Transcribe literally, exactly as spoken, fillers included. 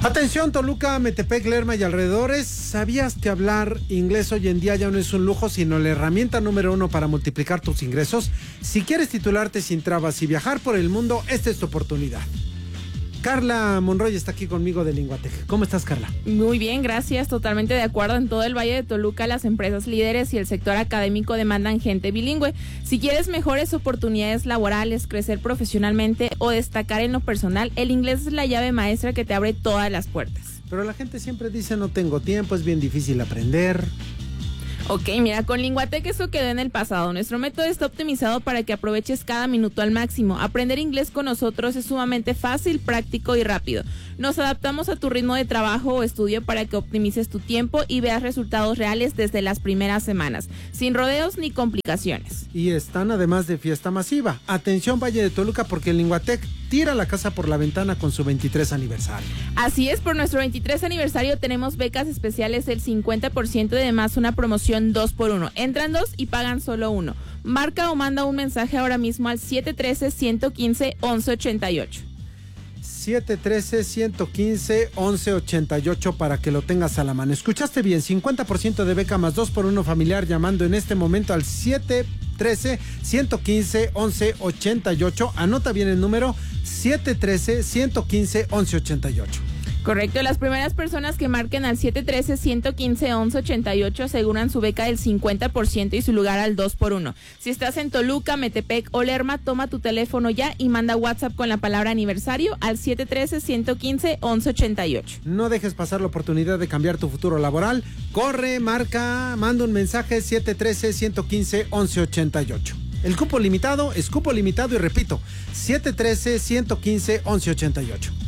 Atención, Toluca, Metepec, Lerma y alrededores. ¿Sabías que hablar inglés hoy en día ya no es un lujo, sino la herramienta número uno para multiplicar tus ingresos? Si quieres titularte sin trabas y viajar por el mundo, esta es tu oportunidad. Carla Monroy está aquí conmigo de Linguatec. ¿Cómo estás, Carla? Muy bien, gracias. Totalmente de acuerdo. En todo el Valle de Toluca, las empresas líderes y el sector académico demandan gente bilingüe. Si quieres mejores oportunidades laborales, crecer profesionalmente o destacar en lo personal, el inglés es la llave maestra que te abre todas las puertas. Pero la gente siempre dice no tengo tiempo, es bien difícil aprender. Ok, mira, con Linguatec eso quedó en el pasado. Nuestro método está optimizado para que aproveches cada minuto al máximo. Aprender inglés con nosotros es sumamente fácil, práctico y rápido. Nos adaptamos a tu ritmo de trabajo o estudio para que optimices tu tiempo y veas resultados reales desde las primeras semanas, sin rodeos ni complicaciones. Y están además de fiesta masiva. Atención, Valle de Toluca, porque el Linguatec tira la casa por la ventana con su veintitrés aniversario. Así es, por nuestro veintitrés aniversario tenemos becas especiales del cincuenta por ciento y además una promoción dos por uno. Entran dos y pagan solo uno. Marca o manda un mensaje ahora mismo al siete uno tres, uno uno cinco, once ochenta y ocho. siete uno tres, uno uno cinco, once ochenta y ocho para que lo tengas a la mano. Escuchaste bien, cincuenta por ciento de beca más dos por uno familiar llamando en este momento al siete uno tres, uno uno cinco, once ochenta y ocho. Anota bien el número siete uno tres, uno uno cinco, once ochenta y ocho. Correcto, las primeras personas que marquen al siete uno tres, uno uno cinco, once ochenta y ocho aseguran su beca del cincuenta por ciento y su lugar al dos por uno. Si estás en Toluca, Metepec o Lerma, toma tu teléfono ya y manda WhatsApp con la palabra aniversario al siete uno tres, uno uno cinco, once ochenta y ocho. No dejes pasar la oportunidad de cambiar tu futuro laboral. Corre, marca, manda un mensaje siete uno tres, uno uno cinco, once ochenta y ocho. El cupo limitado es cupo limitado y repito, siete uno tres, uno uno cinco, once ochenta y ocho.